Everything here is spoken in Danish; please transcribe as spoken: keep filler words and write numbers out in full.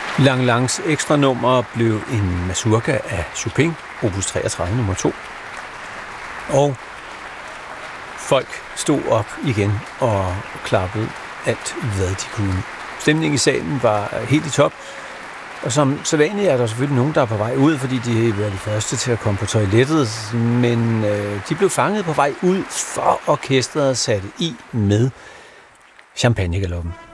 Lang Langs ekstra nummer blev en mazurka af Chopin, opus treogtredive nummer to. Og folk stod op igen og klappede alt, hvad de kunne. Stemningen i salen var helt i top. Og som sædvanligt er der selvfølgelig nogen, der er på vej ud, fordi de var de første til at komme på toilettet. Men øh, de blev fanget på vej ud, for orkestret satte i med champagnegaloppen.